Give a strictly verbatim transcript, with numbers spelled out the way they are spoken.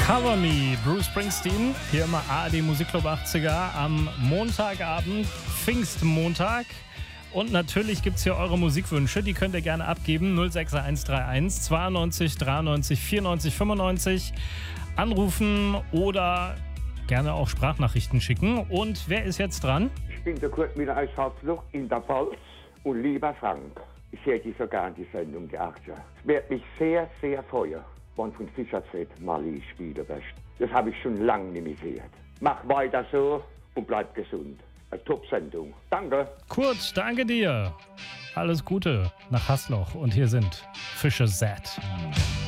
Cover Me, Bruce Springsteen, hier im A R D Musikclub achtziger am Montagabend, Pfingstmontag. Und natürlich gibt es hier eure Musikwünsche, die könnt ihr gerne abgeben. null sechs eins drei eins zweiundneunzig dreiundneunzig vierundneunzig fünfundneunzig anrufen oder gerne auch Sprachnachrichten schicken. Und wer ist jetzt dran? Ich bin der Kurt Müller aus Harzloch in der Pfalz. Und lieber Frank, ich hätte so gern die Sendung der achtziger. Es wird mich sehr, sehr freuen, wenn von Fischer Z mal spielen wirst. Das habe ich schon lange nicht mehr gehört. Mach weiter so und bleib gesund. Eine Top-Sendung. Danke. Kurt, danke dir. Alles Gute nach Hasloch. Und hier sind Fischer Z.